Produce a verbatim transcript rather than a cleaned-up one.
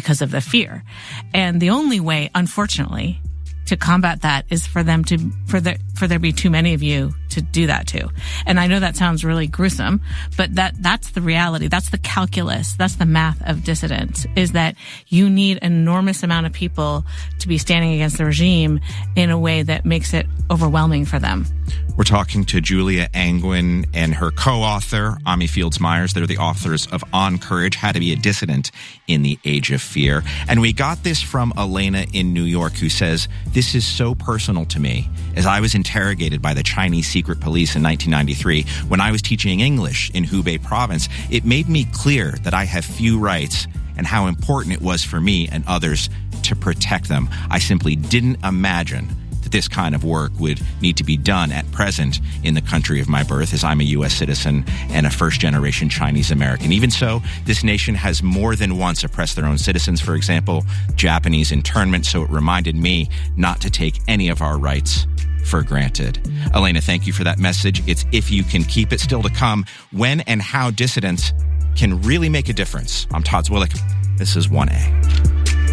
because of the fear. And the only way, unfortunately, to combat that is for them to, for there, for there be too many of you to do that too. And I know that sounds really gruesome, but that, that's the reality. That's the calculus. That's the math of dissidence, is that you need an enormous amount of people to be standing against the regime in a way that makes it overwhelming for them. We're talking to Julia Angwin and her co-author, Ami Fields Myers. They're the authors of On Courage, How to Be a Dissident in the Age of Fear. And we got this from Elena in New York, who says, "This is so personal to me. As I was interrogated by the Chinese secret police in nineteen ninety-three, when I was teaching English in Hubei province, it made me clear that I have few rights and how important it was for me and others to protect them. I simply didn't imagine that this kind of work would need to be done at present in the country of my birth, as I'm a U S citizen and a first-generation Chinese American. Even so, this nation has more than once oppressed their own citizens, for example, Japanese internment, so it reminded me not to take any of our rights for granted." Elena, thank you for that message. It's If You Can Keep It. Still to come, when and how dissidents can really make a difference. I'm Todd Zwillich. This is one A.